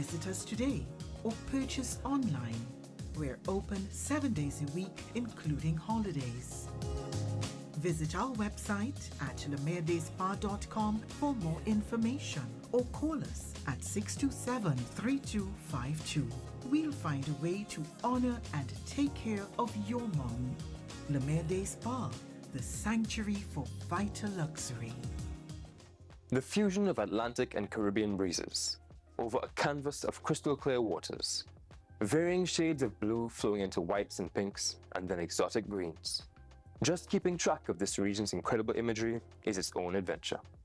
Visit us today or purchase online. We're open 7 days a week, including holidays. Visit our website at lemairdespa.com for more information or call us at 627-3252. We'll find a way to honor and take care of your mom. Le Maire des Spas, the sanctuary for vital luxury. The fusion of Atlantic and Caribbean breezes over a canvas of crystal clear waters, varying shades of blue flowing into whites and pinks, and then exotic greens. Just keeping track of this region's incredible imagery is its own adventure.